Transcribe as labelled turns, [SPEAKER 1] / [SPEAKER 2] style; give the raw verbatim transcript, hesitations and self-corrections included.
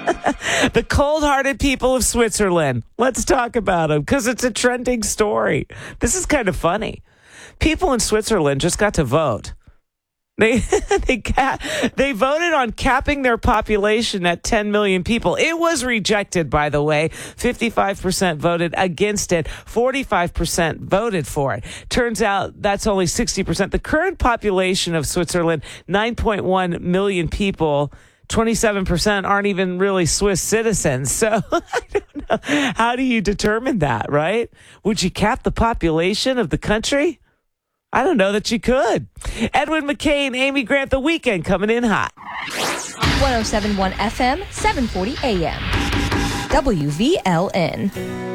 [SPEAKER 1] The cold-hearted people of Switzerland. Let's talk about them because it's a trending story. This is kind of funny. People in Switzerland just got to vote. They they ca- they voted on capping their population at ten million people. It was rejected, by the way. fifty-five percent voted against it. forty-five percent voted for it. Turns out that's only sixty percent. The current population of Switzerland, nine point one million people. twenty-seven percent aren't even really Swiss citizens. So I don't know. How do you determine that, right? Would you cap the population of the country? I don't know that you could. Edwin McCain, Amy Grant, The Weekend coming in hot.
[SPEAKER 2] one oh seven point one F M, seven forty A M. W V L N.